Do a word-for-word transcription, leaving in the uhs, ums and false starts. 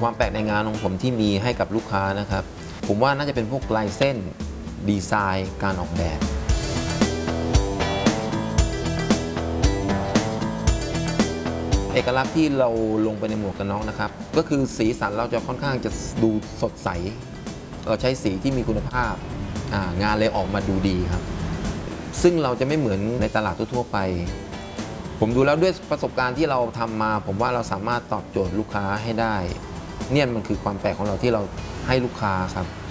ความแปลกในงานของผมที่มีให้กับลูกค้านะครับผมว่าน่าจะเป็นพวกลายเส้นดีไซน์การออกแบบเอกลักษณ์ที่เราลงไปในหมวกกันน็อกนะครับก็คือสีสันเราจะค่อนข้างจะดูสดใสเราใช้สีที่มีคุณภาพงานเลยออกมาดูดีครับซึ่งเราจะไม่เหมือนในตลาดทั่วไปผมดูแล้วด้วยประสบการณ์ที่เราทำมาผมว่าเราสามารถตอบโจทย์ลูกค้าให้ได้เนี่ยมันคือความแปลกของเราที่เราให้ลูกค้าครับ